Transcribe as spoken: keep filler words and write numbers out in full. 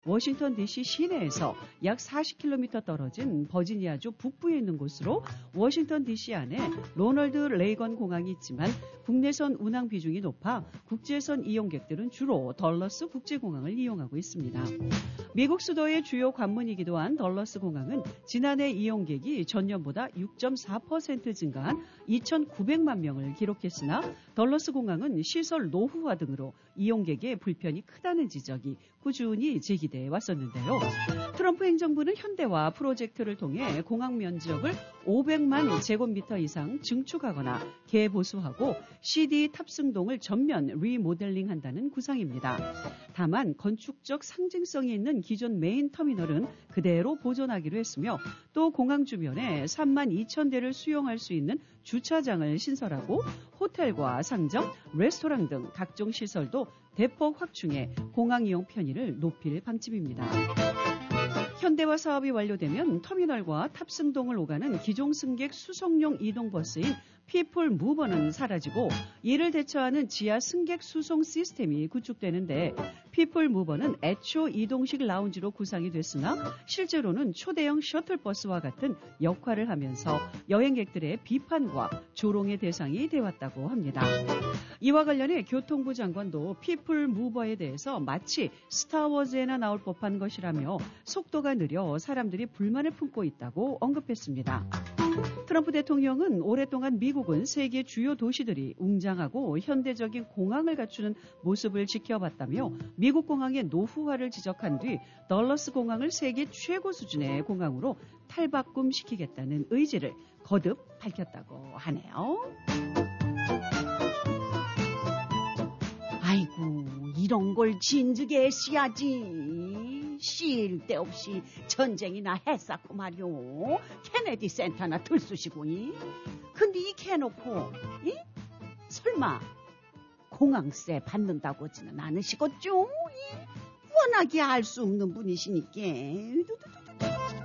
워싱턴 디씨 시내에서 약 사십 킬로미터 떨어진 버지니아주 북부에 있는 곳으로 워싱턴 디씨 안에 로널드 레이건 공항이 있지만 국내선 운항 비중이 높아 국제선 이용객들은 주로 덜러스 국제공항을 이용하고 있습니다. 미국 수도의 주요 관문이기도 한 덜러스 공항은 지난해 이용객이 전년보다 육 점 사 퍼센트 증가한 이천구백만 명을 기록했으나 덜러스 공항은 시설 노후화 등으로 이용객의 불편이 크다는 지적이 꾸준히 제기돼 왔었는데요. 트럼프 행정부는 현대화 프로젝트를 통해 공항 면적을 오백만 제곱미터 이상 증축하거나 개보수하고 씨디 탑승동을 전면 리모델링한다는 구상입니다. 다만 건축적 상징성이 있는 기존 메인 터미널은 그대로 보존하기로 했으며 또 공항 주변에 삼만 이천 대를 수용할 수 있는 주차장을 신설하고 호텔과 상점, 레스토랑 등 각종 시설도 대폭 확충해 공항 이용 편의를 높일 방침입니다. 현대화 사업이 완료되면 터미널과 탑승동을 오가는 기존 승객 수송용 이동버스인 피플 무버는 사라지고 이를 대처하는 지하 승객 수송 시스템이 구축되는데 피플 무버는 애초 이동식 라운지로 구상이 됐으나 실제로는 초대형 셔틀버스와 같은 역할을 하면서 여행객들의 비판과 조롱의 대상이 되었다고 합니다. 이와 관련해 교통부 장관도 피플 무버에 대해서 마치 스타워즈에나 나올 법한 것이라며 속도가 느려 사람들이 불만을 품고 있다고 언급했습니다. 트럼프 대통령은 오랫동안 미국은 세계 주요 도시들이 웅장하고 현대적인 공항을 갖추는 모습을 지켜봤다며 미국 공항의 노후화를 지적한 뒤 덜러스 공항을 세계 최고 수준의 공항으로 탈바꿈시키겠다는 의지를 거듭 밝혔다고 하네요. 아이고, 이런 걸 진즉에 씨야지. 쉴 데 없이 전쟁이나 했었고 말이오. 케네디 센터나 들쑤시고. 근데 이 캐놓고 이? 설마 공항세 받는다고 하지는 않으시겠죠? 워낙에 알 수 없는 분이시니까.